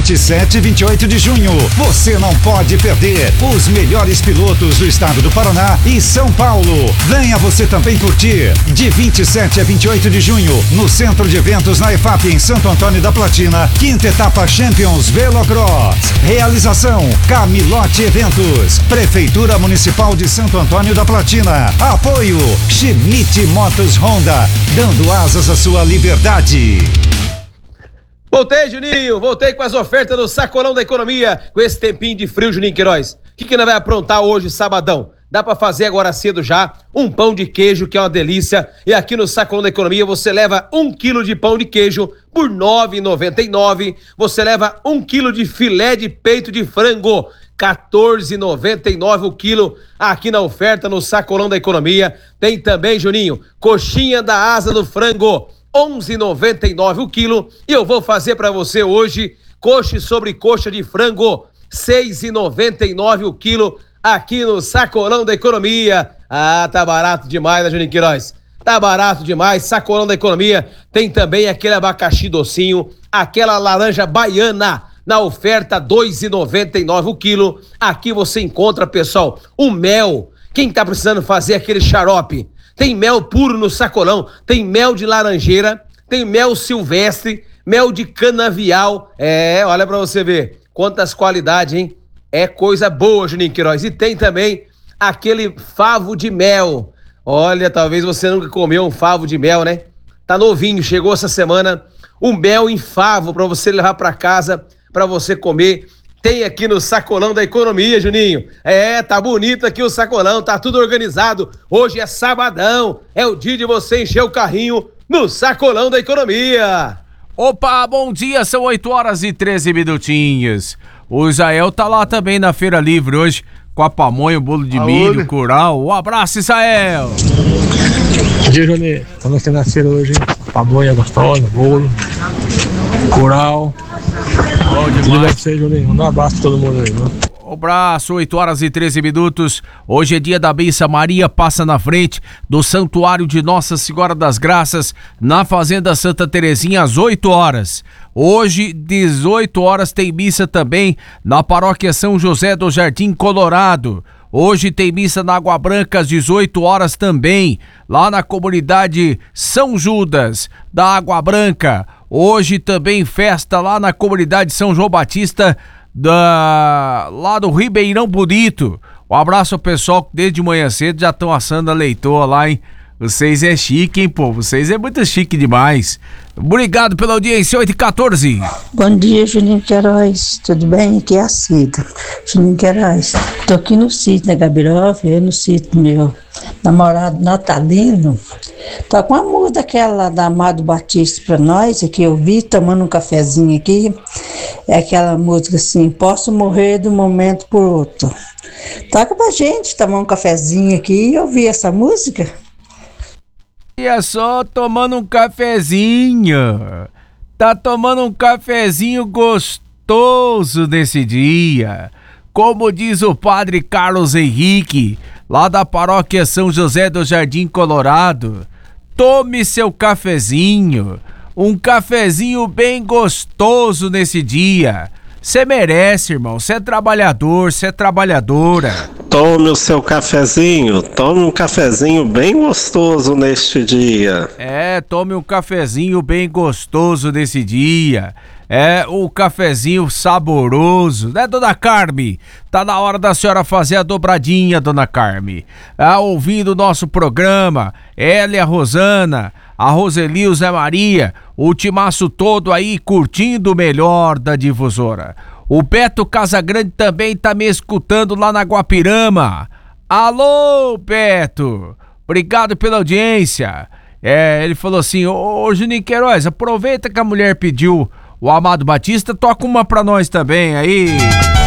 27 e 28 de junho. Você não pode perder os melhores pilotos do estado do Paraná e São Paulo. Venha você também curtir de 27 a 28 de junho no Centro de Eventos na EFAP em Santo Antônio da Platina, quinta etapa Champions Velocross. Realização Camilote Eventos, Prefeitura Municipal de Santo Antônio da Platina. Apoio Schmidt Motos Honda, dando asas à sua liberdade. Voltei, Juninho, voltei com as ofertas do Sacolão da Economia, com esse tempinho de frio, Juninho Queiroz. O que nós vai aprontar hoje, sabadão? Dá pra fazer agora cedo já um pão de queijo, que é uma delícia, e aqui no Sacolão da Economia você leva 1 quilo de pão de queijo por R$ 9,99, você leva 1 quilo de filé de peito de frango, R$ 14,99 o quilo, aqui na oferta no Sacolão da Economia. Tem também, Juninho, coxinha da asa do frango, R$ 11,99 o quilo, e eu vou fazer pra você hoje coxa sobre coxa de frango, R$ 6,99 o quilo, aqui no Sacolão da Economia. Ah, tá barato demais, né, Juninho Queiroz? Tá barato demais. Sacolão da Economia tem também aquele abacaxi docinho, aquela laranja baiana na oferta, R$ 2,99 o quilo. Aqui você encontra, pessoal, o mel. Quem tá precisando fazer aquele xarope? Tem mel puro no Sacolão, tem mel de laranjeira, tem mel silvestre, mel de canavial. Olha pra você ver quantas qualidades, hein? É coisa boa, Juninho Queiroz. E tem também aquele favo de mel. Olha, talvez você nunca comeu um favo de mel, né? Tá novinho, chegou essa semana um mel em favo pra você levar pra casa, pra você comer. Tem aqui no Sacolão da Economia, Juninho. Tá bonito aqui o Sacolão, tá tudo organizado. Hoje é sabadão, é o dia de você encher o carrinho no Sacolão da Economia. Opa, bom dia, são 8h13. O Israel tá lá também na Feira Livre hoje, com a pamonha, o bolo de milho, curau. Um abraço, Israel! Bom dia, Juninho. Estamos aqui na feira hoje, pamonha gostosa, bolo, curau. Tudo bem pra você, Juninho? Um abraço pra todo mundo aí, viu? Um abraço, 8h13. Hoje é dia da Bênção Maria Passa na Frente do Santuário de Nossa Senhora das Graças, na Fazenda Santa Terezinha, às 8h. Hoje, 18h, tem missa também na Paróquia São José do Jardim Colorado. Hoje tem missa na Água Branca às 18h também, lá na comunidade São Judas da Água Branca. Hoje também festa lá na comunidade São João Batista, lá do Ribeirão Bonito. Um abraço ao pessoal que desde manhã cedo já estão assando a leitoa lá, hein? Vocês é chique, hein, pô? Vocês é muito chique demais. Obrigado pela audiência, 8h14. Bom dia, Juninho Queiroz. Tudo bem? Aqui é a Cida. Juninho Queiroz, tô aqui no sítio, né, Gabiroff? No sítio do meu namorado natalino. Tá com a música aquela da Amado Batista pra nós, aqui eu vi, tomando um cafezinho aqui. É aquela música assim, posso morrer de um momento por outro. Toca pra gente tomar um cafezinho aqui e ouvir essa música. É só tomando um cafezinho. Tá tomando um cafezinho gostoso nesse dia. Como diz o padre Carlos Henrique, lá da paróquia São José do Jardim Colorado, tome seu cafezinho. Um cafezinho bem gostoso nesse dia. Você merece, irmão. Você é trabalhador, você é trabalhadora. Tome o seu cafezinho. Tome um cafezinho bem gostoso neste dia. Tome um cafezinho bem gostoso nesse dia. O cafezinho saboroso, né, dona Carme? Tá na hora da senhora fazer a dobradinha, dona Carme. Ouvindo o nosso programa, ela e a Rosana, a Roseli, o Zé Maria, o timaço todo aí curtindo o melhor da difusora. O Beto Casagrande também tá me escutando lá na Guapirama. Alô, Beto! Obrigado pela audiência. Ele falou assim, ô Juninho Queiroz, aproveita que a mulher pediu o Amado Batista, toca uma pra nós também aí.